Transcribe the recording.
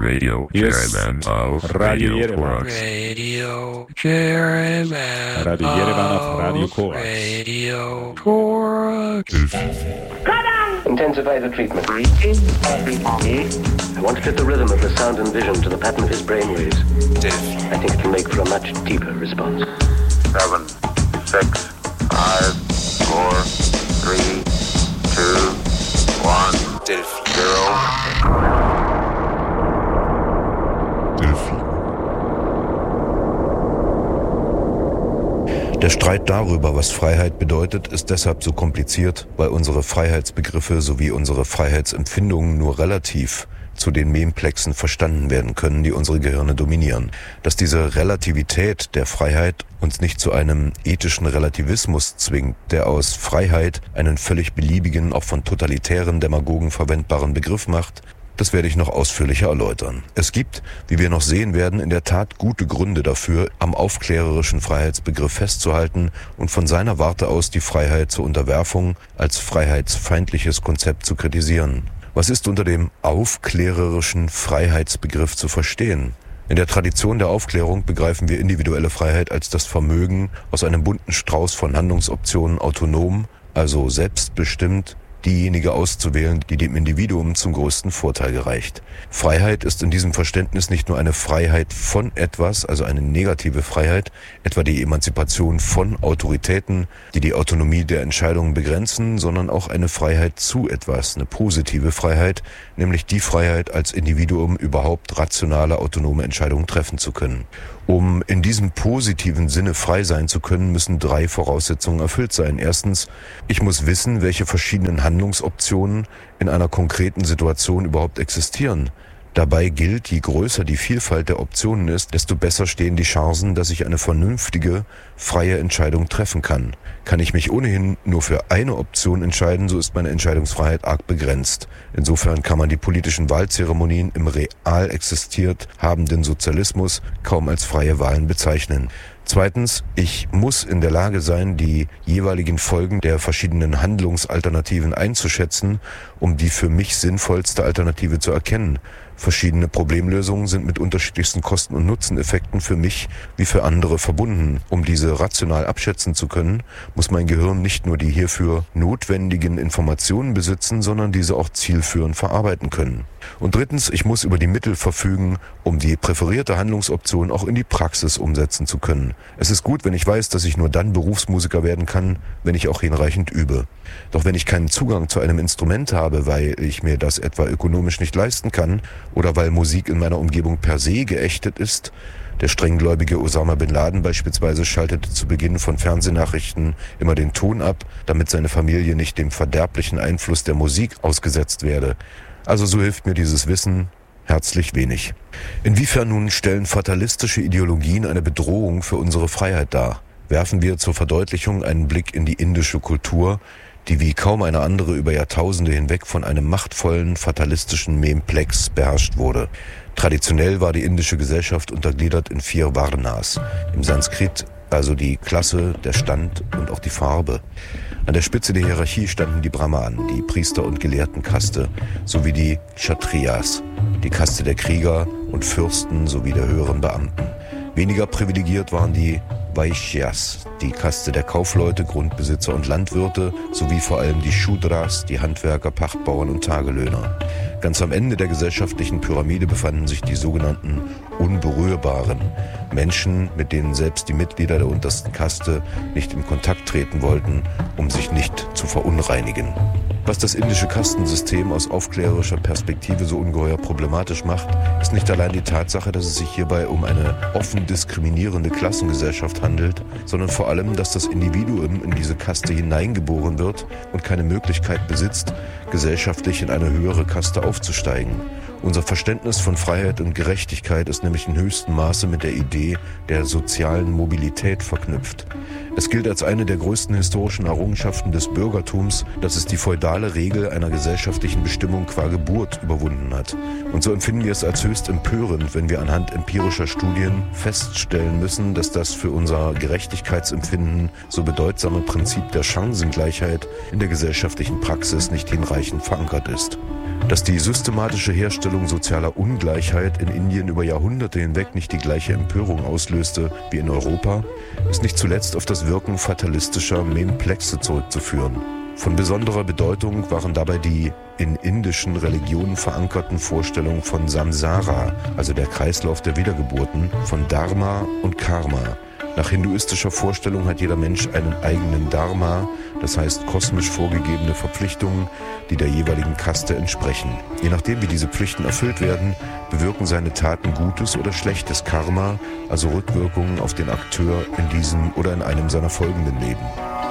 Radio Yerevan auf Radio Radio Yerevan. Korax. Radio Yerevan. Radio Yerevan auf Radio Korax. Radio Korax. Intensify the treatment. I want to fit the rhythm of the sound and vision to the pattern of his brainwaves. I think it can make for a much deeper response. 7, 6, 5, 4, 3, 2, 1, 0. Der Streit darüber, was Freiheit bedeutet, ist deshalb so kompliziert, weil unsere Freiheitsbegriffe sowie unsere Freiheitsempfindungen nur relativ zu den Memplexen verstanden werden können, die unsere Gehirne dominieren. Dass diese Relativität der Freiheit uns nicht zu einem ethischen Relativismus zwingt, der aus Freiheit einen völlig beliebigen, auch von totalitären Demagogen verwendbaren Begriff macht, das werde ich noch ausführlicher erläutern. Es gibt, wie wir noch sehen werden, in der Tat gute Gründe dafür, am aufklärerischen Freiheitsbegriff festzuhalten und von seiner Warte aus die Freiheit zur Unterwerfung als freiheitsfeindliches Konzept zu kritisieren. Was ist unter dem aufklärerischen Freiheitsbegriff zu verstehen? In der Tradition der Aufklärung begreifen wir individuelle Freiheit als das Vermögen, aus einem bunten Strauß von Handlungsoptionen autonom, also selbstbestimmt, diejenige auszuwählen, die dem Individuum zum größten Vorteil gereicht. Freiheit ist in diesem Verständnis nicht nur eine Freiheit von etwas, also eine negative Freiheit, etwa die Emanzipation von Autoritäten, die die Autonomie der Entscheidungen begrenzen, sondern auch eine Freiheit zu etwas, eine positive Freiheit, nämlich die Freiheit, als Individuum überhaupt rationale, autonome Entscheidungen treffen zu können. Um in diesem positiven Sinne frei sein zu können, müssen 3 Voraussetzungen erfüllt sein. Erstens, ich muss wissen, welche verschiedenen Handlungsoptionen in einer konkreten Situation überhaupt existieren. Dabei gilt, je größer die Vielfalt der Optionen ist, desto besser stehen die Chancen, dass ich eine vernünftige, freie Entscheidung treffen kann. Kann ich mich ohnehin nur für eine Option entscheiden, so ist meine Entscheidungsfreiheit arg begrenzt. Insofern kann man die politischen Wahlzeremonien im real existiert habenden Sozialismus kaum als freie Wahlen bezeichnen. Zweitens, ich muss in der Lage sein, die jeweiligen Folgen der verschiedenen Handlungsalternativen einzuschätzen, um die für mich sinnvollste Alternative zu erkennen. Verschiedene Problemlösungen sind mit unterschiedlichsten Kosten- und Nutzeneffekten für mich wie für andere verbunden. Um diese rational abschätzen zu können, muss mein Gehirn nicht nur die hierfür notwendigen Informationen besitzen, sondern diese auch zielführend verarbeiten können. Und drittens, ich muss über die Mittel verfügen, um die präferierte Handlungsoption auch in die Praxis umsetzen zu können. Es ist gut, wenn ich weiß, dass ich nur dann Berufsmusiker werden kann, wenn ich auch hinreichend übe. Doch wenn ich keinen Zugang zu einem Instrument habe, weil ich mir das etwa ökonomisch nicht leisten kann oder weil Musik in meiner Umgebung per se geächtet ist, der strenggläubige Osama Bin Laden beispielsweise schaltete zu Beginn von Fernsehnachrichten immer den Ton ab, damit seine Familie nicht dem verderblichen Einfluss der Musik ausgesetzt werde. Also so hilft mir dieses Wissen herzlich wenig. Inwiefern nun stellen fatalistische Ideologien eine Bedrohung für unsere Freiheit dar? Werfen wir zur Verdeutlichung einen Blick in die indische Kultur, die wie kaum eine andere über Jahrtausende hinweg von einem machtvollen, fatalistischen Memplex beherrscht wurde. Traditionell war die indische Gesellschaft untergliedert in 4 Varnas. Im Sanskrit also die Klasse, der Stand und auch die Farbe. An der Spitze der Hierarchie standen die Brahmanen, die Priester- und Gelehrtenkaste, sowie die Kshatriyas, die Kaste der Krieger und Fürsten sowie der höheren Beamten. Weniger privilegiert waren die Vaishyas, die Kaste der Kaufleute, Grundbesitzer und Landwirte, sowie vor allem die Shudras, die Handwerker, Pachtbauern und Tagelöhner. Ganz am Ende der gesellschaftlichen Pyramide befanden sich die sogenannten Unberührbaren, Menschen, mit denen selbst die Mitglieder der untersten Kaste nicht in Kontakt treten wollten, um sich nicht zu verunreinigen. Was das indische Kastensystem aus aufklärerischer Perspektive so ungeheuer problematisch macht, ist nicht allein die Tatsache, dass es sich hierbei um eine offen diskriminierende Klassengesellschaft handelt, sondern vor allem, dass das Individuum in diese Kaste hineingeboren wird und keine Möglichkeit besitzt, gesellschaftlich in eine höhere Kaste aufzusteigen. Unser Verständnis von Freiheit und Gerechtigkeit ist nämlich in höchstem Maße mit der Idee der sozialen Mobilität verknüpft. Es gilt als eine der größten historischen Errungenschaften des Bürgertums, dass es die feudale Regel einer gesellschaftlichen Bestimmung qua Geburt überwunden hat. Und so empfinden wir es als höchst empörend, wenn wir anhand empirischer Studien feststellen müssen, dass das für unser Gerechtigkeitsempfinden so bedeutsame Prinzip der Chancengleichheit in der gesellschaftlichen Praxis nicht hinreichend verankert ist. Dass die systematische Herstellung sozialer Ungleichheit in Indien über Jahrhunderte hinweg nicht die gleiche Empörung auslöste wie in Europa, ist nicht zuletzt auf das Wirken fatalistischer Memplexe zurückzuführen. Von besonderer Bedeutung waren dabei die in indischen Religionen verankerten Vorstellungen von Samsara, also der Kreislauf der Wiedergeburten, von Dharma und Karma. Nach hinduistischer Vorstellung hat jeder Mensch einen eigenen Dharma, das heißt kosmisch vorgegebene Verpflichtungen, die der jeweiligen Kaste entsprechen. Je nachdem, wie diese Pflichten erfüllt werden, bewirken seine Taten gutes oder schlechtes Karma, also Rückwirkungen auf den Akteur in diesem oder in einem seiner folgenden Leben.